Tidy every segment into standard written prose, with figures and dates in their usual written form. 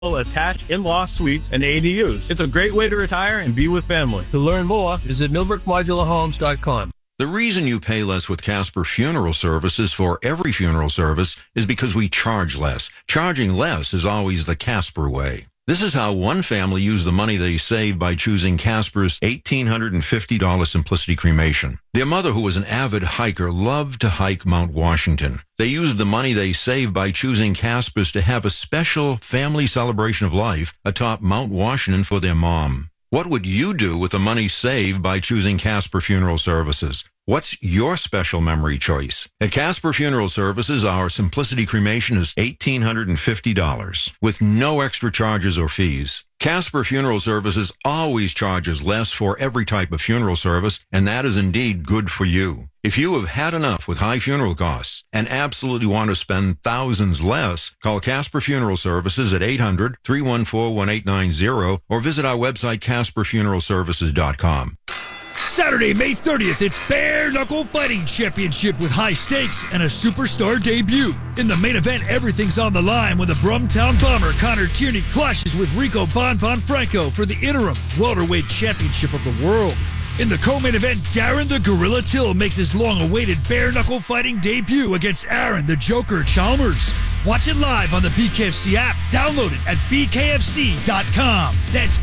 Attached in-law suites and ADUs. It's a great way to retire and be with family. To learn more, visit millbrookmodularhomes.com. The reason you pay less with Casper Funeral Services for every funeral service is because we charge less. Charging less is always the Casper way. This is how one family used the money they saved by choosing Casper's $1,850 Simplicity Cremation. Their mother, who was an avid hiker, loved to hike Mount Washington. They used the money they saved by choosing Casper's to have a special family celebration of life atop Mount Washington for their mom. What would you do with the money saved by choosing Casper Funeral Services? What's your special memory choice? At Casper Funeral Services, our Simplicity Cremation is $1,850 with no extra charges or fees. Casper Funeral Services always charges less for every type of funeral service, and that is indeed good for you. If you have had enough with high funeral costs and absolutely want to spend thousands less, call Casper Funeral Services at 800-314-1890 or visit our website, CasperFuneralServices.com. Saturday, May 30th, it's Bare Knuckle Fighting Championship with high stakes and a superstar debut. In the main event, everything's on the line when the Brumtown Bomber Connor Tierney clashes with Rico Bonbon Franco for the interim welterweight championship of the world. In the co-main event, Darren the Gorilla Till makes his long-awaited Bare Knuckle Fighting debut against Aaron the Joker Chalmers. Watch it live on the BKFC app. Download it at bkfc.com. That's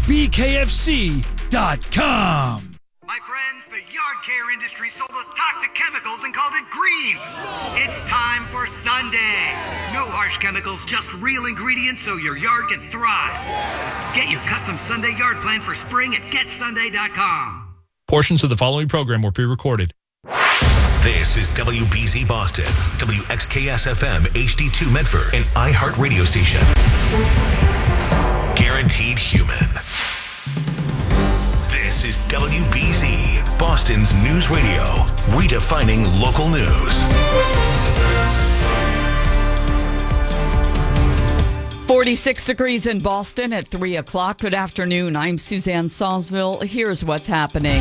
bkfc.com. My friends, the yard care industry sold us toxic chemicals and called it green. It's time for Sunday. No harsh chemicals, just real ingredients so your yard can thrive. Get your custom Sunday yard plan for spring at getsunday.com. Portions of the following program were pre-recorded. This is WBZ Boston, WXKS-FM HD2 Medford, an iHeart radio station. Guaranteed human. This is WBZ, Boston's news radio, redefining local news. 46 degrees in Boston at 3 o'clock. Good afternoon. I'm Suzanne Salzville. Here's what's happening.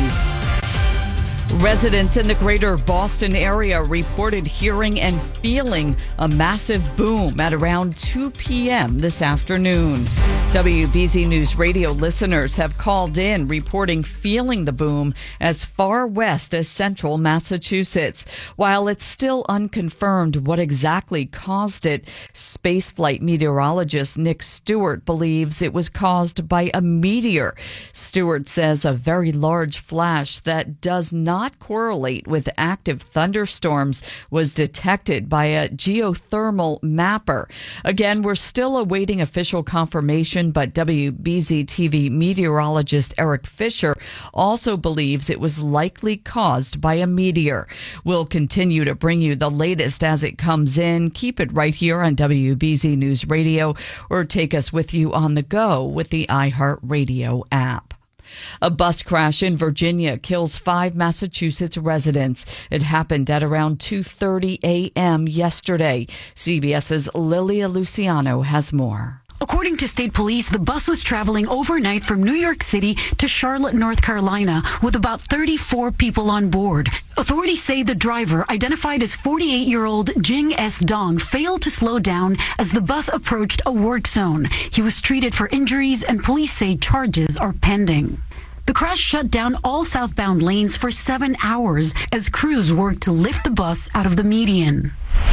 Residents in the greater Boston area reported hearing and feeling a massive boom at around 2 p.m. this afternoon. WBZ News Radio listeners have called in reporting feeling the boom as far west as central Massachusetts. While it's still unconfirmed what exactly caused it, spaceflight meteorologist Nick Stewart believes it was caused by a meteor. Stewart says a very large flash that does not correlate with active thunderstorms was detected by a geothermal mapper. Again, we're still awaiting official confirmation, but WBZ TV meteorologist Eric Fisher also believes it was likely caused by a meteor. We'll continue to bring you the latest as it comes in. Keep it right here on WBZ News Radio or take us with you on the go with the iHeartRadio app. A bus crash in Virginia kills 5 Massachusetts residents. It happened at around 2:30 a.m. yesterday. CBS's Lilia Luciano has more. According to state police, the bus was traveling overnight from New York City to Charlotte, North Carolina, with about 34 people on board. Authorities say the driver, identified as 48-year-old Jing S. Dong, failed to slow down as the bus approached a work zone. He was treated for injuries, and police say charges are pending. The crash shut down all southbound lanes for 7 hours as crews worked to lift the bus out of the median.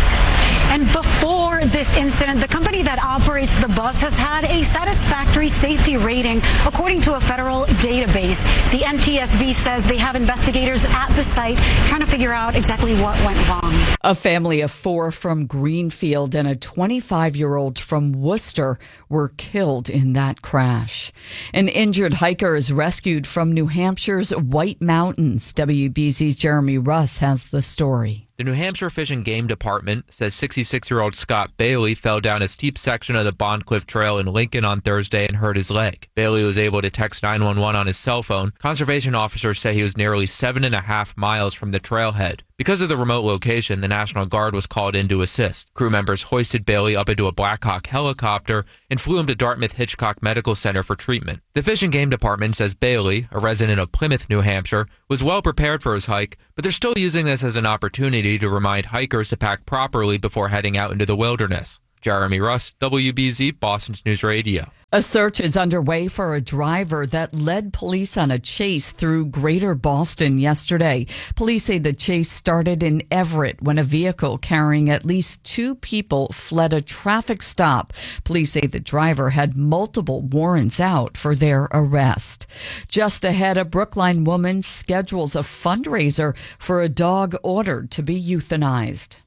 And before this incident, the company that operates the bus has had a satisfactory safety rating, according to a federal database. The NTSB says they have investigators at the site trying to figure out exactly what went wrong. A family of 4 from Greenfield and a 25-year-old from Worcester were killed in that crash. An injured hiker is rescued from New Hampshire's White Mountains. WBZ's Jeremy Russ has the story. The New Hampshire Fish and Game Department says 66-year-old Scott Bailey fell down a steep section of the Bondcliff Trail in Lincoln on Thursday and hurt his leg. Bailey was able to text 911 on his cell phone. Conservation officers say he was nearly 7.5 miles from the trailhead. Because of the remote location, the National Guard was called in to assist. Crew members hoisted Bailey up into a Black Hawk helicopter and flew him to Dartmouth Hitchcock Medical Center for treatment. The Fish and Game Department says Bailey, a resident of Plymouth, New Hampshire, was well prepared for his hike, but they're still using this as an opportunity to remind hikers to pack properly before heading out into the wilderness. Jeremy Russ, WBZ, Boston's News Radio. A search is underway for a driver that led police on a chase through Greater Boston yesterday. Police say the chase started in Everett when a vehicle carrying at least 2 people fled a traffic stop. Police say the driver had multiple warrants out for their arrest. Just ahead, a Brookline woman schedules a fundraiser for a dog ordered to be euthanized.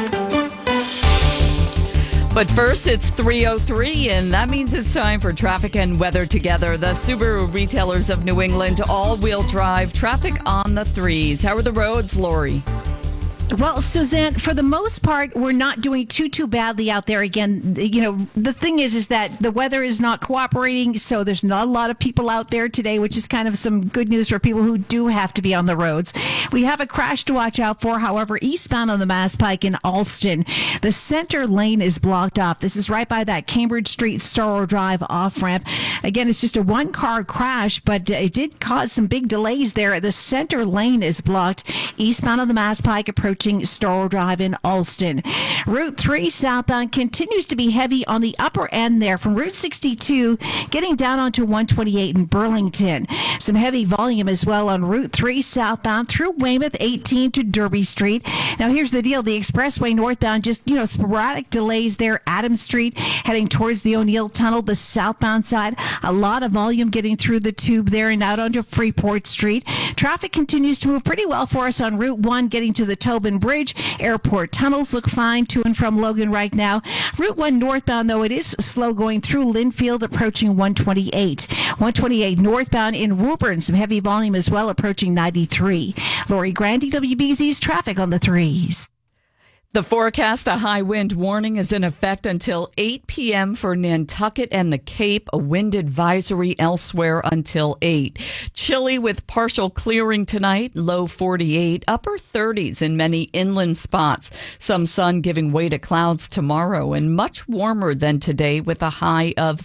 But first, it's 3:03, and that means it's time for traffic and weather together. The Subaru retailers of New England, all-wheel drive, traffic on the 3s. How are the roads, Lori? Well, Suzanne, for the most part, we're not doing too badly out there. Again, the thing is that the weather is not cooperating, so there's not a lot of people out there today, which is kind of some good news for people who do have to be on the roads. We have a crash to watch out for, however, eastbound on the Mass Pike in Alston. The center lane is blocked off. This is right by that Cambridge Street Storrow Drive off-ramp. Again, it's just a one-car crash, but it did cause some big delays there. The center lane is blocked eastbound on the Mass Pike approaching Storrow Drive in Alston. Route 3 southbound continues to be heavy on the upper end there from Route 62 getting down onto 128 in Burlington. Some heavy volume as well on Route 3 southbound through Weymouth 18 to Derby Street. Now here's the deal. The expressway northbound, just sporadic delays there. Adams Street heading towards the O'Neill Tunnel, the southbound side. A lot of volume getting through the tube there and out onto Freeport Street. Traffic continues to move pretty well for us on Route 1 getting to the Tobin Bridge. Airport tunnels look fine to and from Logan right now. Route 1 northbound, though, it is slow going through Linfield approaching 128. 128 northbound in Woburn, some heavy volume as well approaching 93. Lori Grandy, WBZ's traffic on the 3s. The forecast, a high wind warning is in effect until 8 p.m. for Nantucket and the Cape, a wind advisory elsewhere until 8. Chilly with partial clearing tonight, low 48, upper 30s in many inland spots. Some sun giving way to clouds tomorrow and much warmer than today with a high of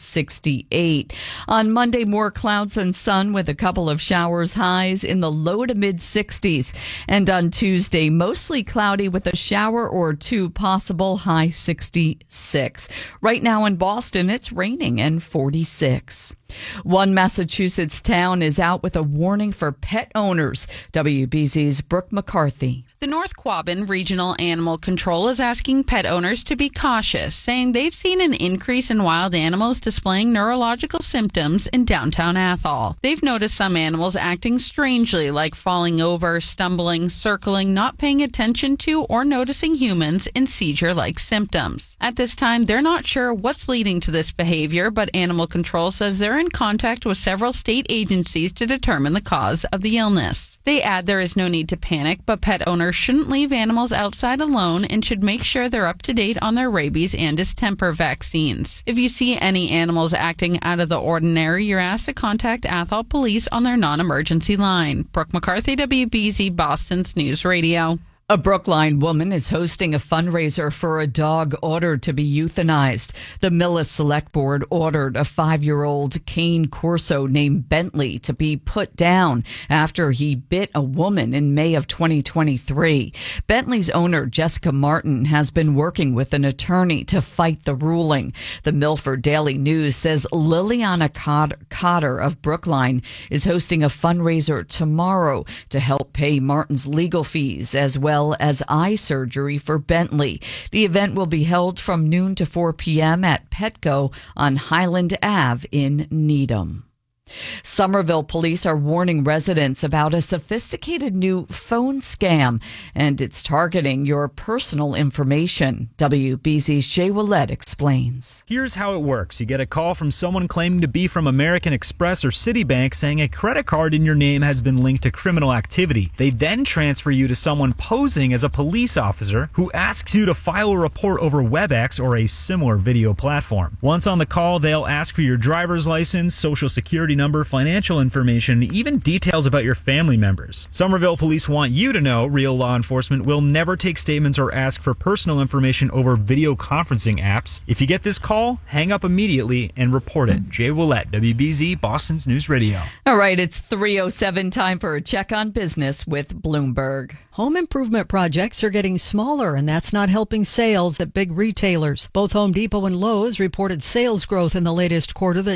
68. On Monday, more clouds than sun with a couple of showers, highs in the low to mid 60s. And on Tuesday, mostly cloudy with a shower or 2 possible, high 66. Right now in Boston, it's raining and 46. One Massachusetts town is out with a warning for pet owners. WBZ's Brooke McCarthy. The North Quabbin Regional Animal Control is asking pet owners to be cautious, saying they've seen an increase in wild animals displaying neurological symptoms in downtown Athol. They've noticed some animals acting strangely, like falling over, stumbling, circling, not paying attention to or noticing humans, and seizure-like symptoms. At this time, they're not sure what's leading to this behavior, but Animal Control says they're in contact with several state agencies to determine the cause of the illness. They add there is no need to panic, but pet owners shouldn't leave animals outside alone and should make sure they're up to date on their rabies and distemper vaccines. If you see any animals acting out of the ordinary, you're asked to contact Athol Police on their non-emergency line. Brooke McCarthy, WBZ, Boston's News Radio. A Brookline woman is hosting a fundraiser for a dog ordered to be euthanized. The Millis Select Board ordered a 5-year-old Cane Corso named Bentley to be put down after he bit a woman in May of 2023. Bentley's owner, Jessica Martin, has been working with an attorney to fight the ruling. The Milford Daily News says Liliana Cotter of Brookline is hosting a fundraiser tomorrow to help pay Martin's legal fees as well as eye surgery for Bentley. The event will be held from noon to 4 p.m. at Petco on Highland Ave in Needham. Somerville police are warning residents about a sophisticated new phone scam, and it's targeting your personal information. WBZ's Jay Willett explains. Here's how it works. You get a call from someone claiming to be from American Express or Citibank saying a credit card in your name has been linked to criminal activity. They then transfer you to someone posing as a police officer who asks you to file a report over WebEx or a similar video platform. Once on the call, they'll ask for your driver's license, social security number, financial information, and even details about your family members. Somerville police want you to know real law enforcement will never take statements or ask for personal information over video conferencing apps. If you get this call, hang up immediately and report it. Jay Willett, WBZ, Boston's News Radio. All right, it's 3:07, time for a check on business with Bloomberg. Home improvement projects are getting smaller, and that's not helping sales at big retailers. Both Home Depot and Lowe's reported sales growth in the latest quarter that